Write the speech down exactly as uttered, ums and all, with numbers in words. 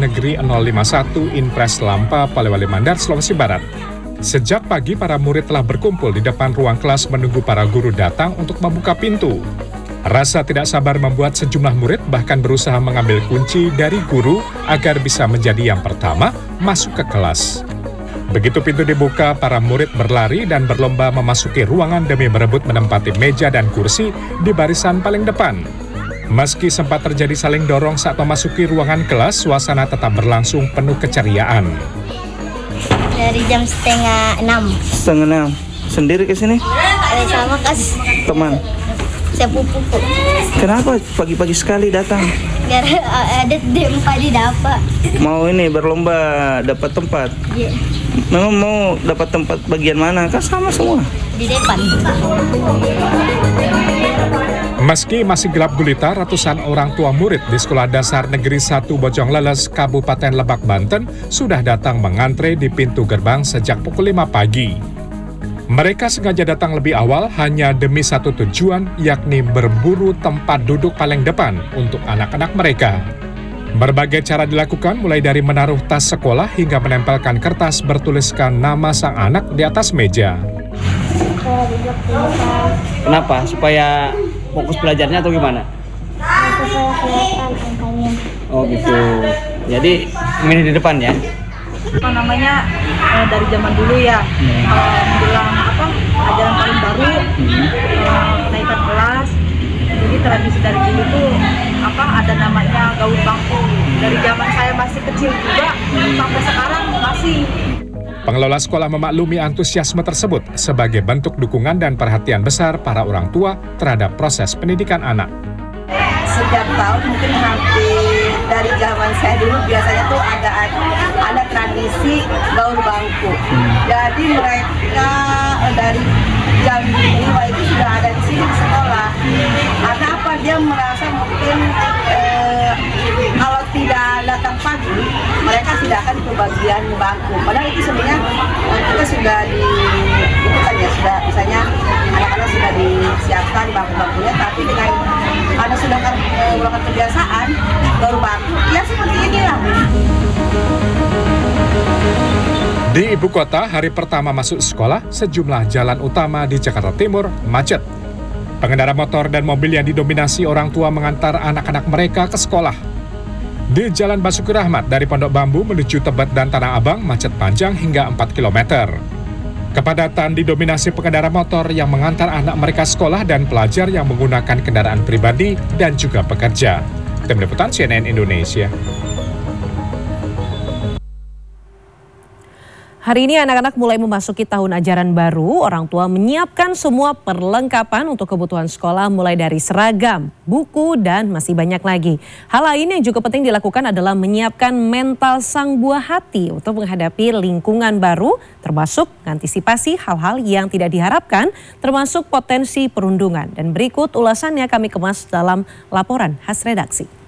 Negeri nol lima satu Inpres Lampa, Polewali Mandar, Sulawesi Barat. Sejak pagi, para murid telah berkumpul di depan ruang kelas menunggu para guru datang untuk membuka pintu. Rasa tidak sabar membuat sejumlah murid bahkan berusaha mengambil kunci dari guru agar bisa menjadi yang pertama masuk ke kelas. Begitu pintu dibuka, para murid berlari dan berlomba memasuki ruangan demi berebut menempati meja dan kursi di barisan paling depan. Meski sempat terjadi saling dorong saat memasuki ruangan kelas, suasana tetap berlangsung penuh keceriaan. Dari jam setengah enam. Setengah enam. Sendiri ke sini? Eh, sama kas. Teman. Sepupuku. Kenapa pagi-pagi sekali datang? Biar uh, ada D empat di dapat. Mau ini berlomba dapat tempat. Iya. Memang mau dapat tempat bagian mana? Kan sama semua. Di depan. Meski masih gelap gulita, ratusan orang tua murid di Sekolah Dasar Negeri satu Bojongleles, Kabupaten Lebak, Banten, sudah datang mengantre di pintu gerbang sejak pukul lima pagi. Mereka sengaja datang lebih awal hanya demi satu tujuan, yakni berburu tempat duduk paling depan untuk anak-anak mereka. Berbagai cara dilakukan, mulai dari menaruh tas sekolah hingga menempelkan kertas bertuliskan nama sang anak di atas meja. Kenapa? Supaya fokus belajarnya atau gimana? Supaya kelihatan angkanya. Oh gitu. Jadi milih di depan ya? Apa namanya eh, dari zaman dulu ya, hmm. eh, menjelang apa ajaran tahun baru, hmm. eh, kenaikan kelas. Jadi tradisi dari dulu tuh apa ada namanya gaul bangku. Dari zaman saya masih kecil juga hmm. sampai sekarang masih. Pengelola sekolah memaklumi antusiasme tersebut sebagai bentuk dukungan dan perhatian besar para orang tua terhadap proses pendidikan anak. Setiap tahun mungkin hampir dari zaman saya dulu biasanya tuh ada ada tradisi gaul bangku. Jadi mereka dari jam lima itu sudah ada di sini di sekolah. Ada apa dia merasa mungkin eh, kalau tidak datang pagi mereka tidak akan ke bagian bangku. Padahal itu sebenarnya kita sudah di itu kan ya sudah misalnya anak-anak sudah disiapkan bangku-bangkunya, tapi dengan karena sudah melakukan kebiasaan baru bangku ya seperti inilah. Di ibu kota, hari pertama masuk sekolah, sejumlah jalan utama di Jakarta Timur macet. Pengendara motor dan mobil yang didominasi orang tua mengantar anak-anak mereka ke sekolah. Di Jalan Basuki Rahmat dari Pondok Bambu menuju Tebet dan Tanah Abang macet panjang hingga empat kilometer. Kepadatan didominasi pengendara motor yang mengantar anak mereka sekolah dan pelajar yang menggunakan kendaraan pribadi dan juga pekerja. Tim Liputan C N N Indonesia. Hari ini anak-anak mulai memasuki tahun ajaran baru. Orang tua menyiapkan semua perlengkapan untuk kebutuhan sekolah mulai dari seragam, buku, dan masih banyak lagi. Hal lain yang juga penting dilakukan adalah menyiapkan mental sang buah hati untuk menghadapi lingkungan baru, termasuk mengantisipasi hal-hal yang tidak diharapkan, termasuk potensi perundungan. Dan berikut ulasannya kami kemas dalam laporan khas redaksi.